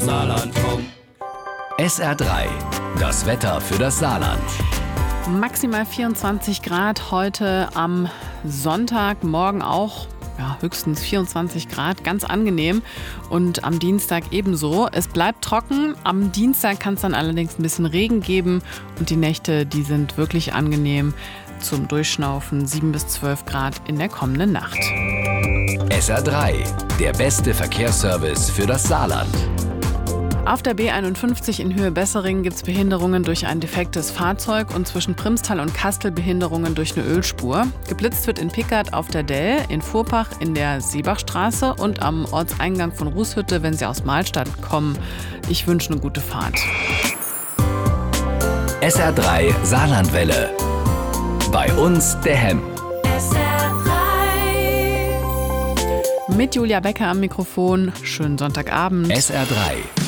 Saarlandfunk. SR3, das Wetter für das Saarland. Maximal 24 Grad heute am Sonntag, morgen auch höchstens 24 Grad, ganz angenehm. Und am Dienstag ebenso. Es bleibt trocken, am Dienstag kann es dann allerdings ein bisschen Regen geben und die Nächte, die sind wirklich angenehm zum Durchschnaufen, 7 bis 12 Grad in der kommenden Nacht. SR3, der beste Verkehrsservice für das Saarland. Auf der B51 in Höhe Besseringen gibt es Behinderungen durch ein defektes Fahrzeug und zwischen Primstal und Kastel Behinderungen durch eine Ölspur. Geblitzt wird in Pickert auf der Dell, in Fuhrpach in der Seebachstraße und am Ortseingang von Rußhütte, wenn Sie aus Mahlstadt kommen. Ich wünsche eine gute Fahrt. SR3 Saarlandwelle. Bei uns der Hemm. Mit Julia Becker am Mikrofon. Schönen Sonntagabend. SR3.